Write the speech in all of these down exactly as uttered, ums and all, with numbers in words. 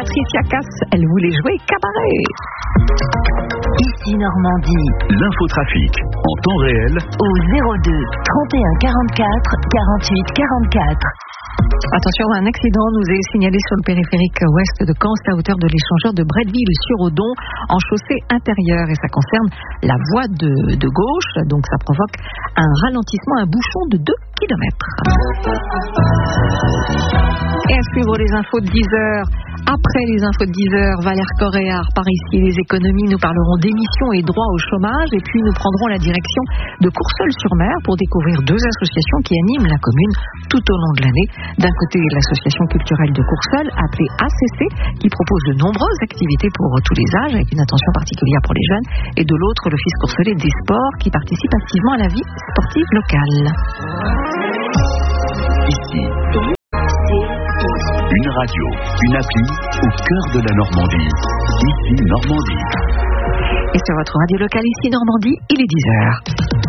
Patricia Cass, elle voulait jouer cabaret. Ici Normandie. L'infotrafic en temps réel Au zéro deux trente et un quarante-quatre quarante-huit quarante-quatre. Attention, un accident nous est signalé sur le périphérique ouest de Caen, à hauteur de l'échangeur de Bretteville-sur-Odon, en chaussée intérieure. Et ça concerne la voie de, de gauche, donc ça provoque un ralentissement, un bouchon de deux kilomètres. Et à suivre les infos de dix heures. Après les infos de dix heures, Valère Corréard par ici, les économies, nous parlerons d'émissions et droits au chômage, et puis nous prendrons la direction de Courseulles-sur-Mer pour découvrir deux associations qui animent la commune tout au long de l'année. D'un côté, l'association culturelle de Courseulles, appelée A C C, qui propose de nombreuses activités pour tous les âges, avec une attention particulière pour les jeunes, et de l'autre, l'Office Courseulais des sports, qui participe activement à la vie sportive locale. ici. Une radio, une appli au cœur de la Normandie. Ici Normandie. Et sur votre radio locale ici Normandie, il est dix heures.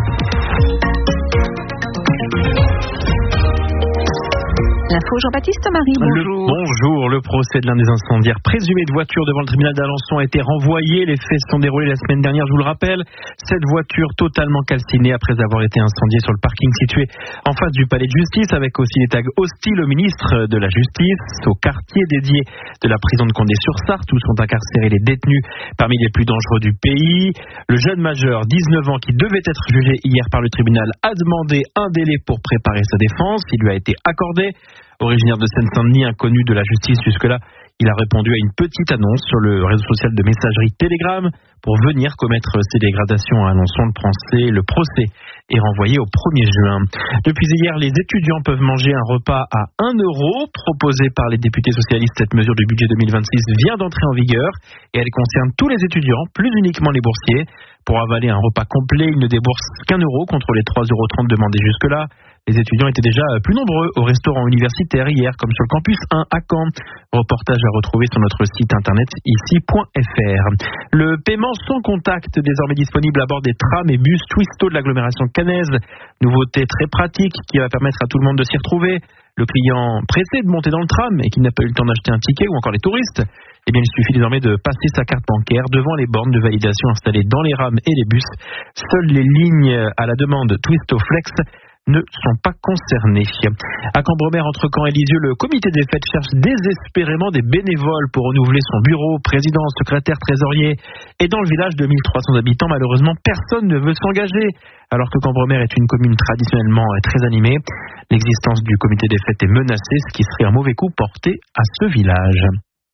L'info Jean-Baptiste Marie, bonjour. Le, bonjour, le procès de l'un des incendiaires présumés de voiture devant le tribunal d'Alençon a été renvoyé. Les faits se sont déroulés la semaine dernière, je vous le rappelle. Cette voiture totalement calcinée après avoir été incendiée sur le parking situé en face du palais de justice, avec aussi des tags hostiles au ministre de la Justice, au quartier dédié de la prison de Condé-sur-Sarthe, où sont incarcérés les détenus parmi les plus dangereux du pays. Le jeune majeur, dix-neuf ans, qui devait être jugé hier par le tribunal, a demandé un délai pour préparer sa défense. Il lui a été accordé. Originaire de Seine-Saint-Denis, inconnu de la justice jusque-là, il a répondu à une petite annonce sur le réseau social de messagerie Telegram pour venir commettre ces dégradations à Alençon. Le procès, le procès est renvoyé au premier juin. Depuis hier, les étudiants peuvent manger un repas à un euro, proposé par les députés socialistes. Cette mesure du budget deux mille vingt-six vient d'entrer en vigueur et elle concerne tous les étudiants, plus uniquement les boursiers. Pour avaler un repas complet, ils ne déboursent qu'un euro contre les trois euros trente demandés jusque-là. Les étudiants étaient déjà plus nombreux au restaurant universitaire hier, comme sur le campus un à Caen. Reportage à retrouver sur notre site internet ici point f r. Le paiement sans contact désormais disponible à bord des trams et bus Twisto de l'agglomération caennaise. Nouveauté très pratique qui va permettre à tout le monde de s'y retrouver. Le client pressé de monter dans le tram et qui n'a pas eu le temps d'acheter un ticket, ou encore les touristes, eh bien, il suffit désormais de passer sa carte bancaire devant les bornes de validation installées dans les rames et les bus. Seules les lignes à la demande Twisto Flex ne sont pas concernés. À Cambremer, entre Caen et Lisieux, le comité des fêtes cherche désespérément des bénévoles pour renouveler son bureau, président, secrétaire, trésorier. Et dans le village de mille trois cents habitants, malheureusement, personne ne veut s'engager. Alors que Cambremer est une commune traditionnellement très animée, l'existence du comité des fêtes est menacée, ce qui serait un mauvais coup porté à ce village.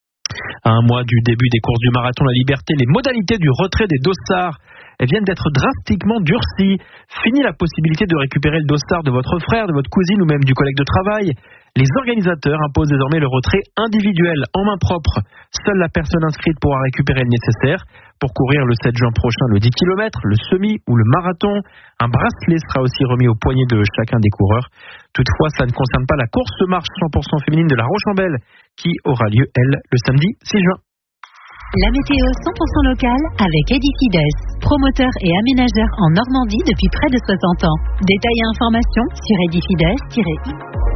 À un mois du début des courses du marathon La Liberté, les modalités du retrait des dossards viennent d'être drastiquement durcies. Fini la possibilité de récupérer le dossard de votre frère, de votre cousine ou même du collègue de travail. Les organisateurs imposent désormais le retrait individuel en main propre. Seule la personne inscrite pourra récupérer le nécessaire. Pour courir le sept juin prochain le dix kilomètres, le semi ou le marathon, un bracelet sera aussi remis au poignet de chacun des coureurs. Toutefois, ça ne concerne pas la course marche cent pour cent féminine de La Roche-en-Belle qui aura lieu, elle, le samedi six juin. La météo cent pour cent locale avec Edifides, promoteur et aménageur en Normandie depuis près de soixante ans. Détails et informations sur edifides-i.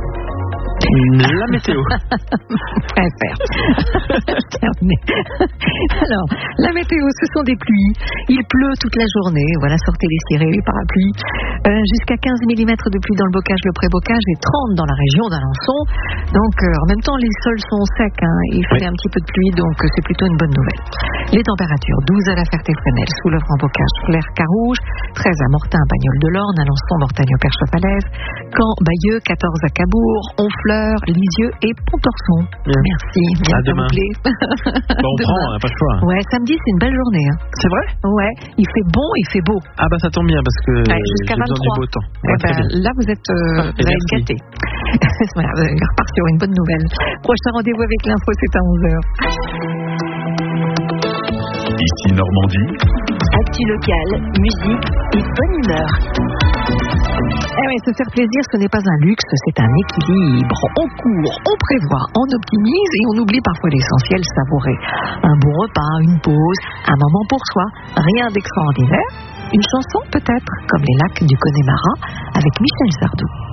La météo. Préfère. Terminé. Alors, la météo, ce sont des pluies. Il pleut toute la journée. Voilà, sortez les cirés, les parapluies. Euh, jusqu'à quinze millimètres de pluie dans le bocage, le pré-bocage, et trente dans la région d'Alençon. Donc, euh, en même temps, les sols sont secs. Hein, il fait oui. un petit peu de pluie, donc euh, c'est plutôt une bonne nouvelle. Les températures, douze à la Ferté-Fresnel, sous le Grand-Bocage, Flers, Carouge, treize à Mortain, Bagnoles de l'Orne, Alençon, Mortagne, Perche-Falaise, Caen, Bayeux, quatorze à Cabourg, Honfleur, Lisieux et Pontorson. Bien. Merci. Bien à demain. Bon, on prend, on n'a pas le choix. Ouais, samedi, c'est une belle journée. Hein. C'est vrai? Ouais, il fait bon, il fait beau. Ah bah ça tombe bien parce que ouais, jusqu'à j'ai besoin du beau temps. Ouais, eh ben, là, vous êtes, euh, vous allez être gâtés. Voilà, vous allez repartir une bonne nouvelle. Prochain rendez-vous avec l'info, c'est à onze heures. Ici Normandie. Actu locale, musique et bonne humeur. Eh oui, se faire plaisir, ce n'est pas un luxe, c'est un équilibre. On court, on prévoit, on optimise et on oublie parfois l'essentiel, savourer. Un bon repas, une pause, un moment pour soi, rien d'extraordinaire. Une chanson peut-être, comme les lacs du Connemara avec Michel Sardou.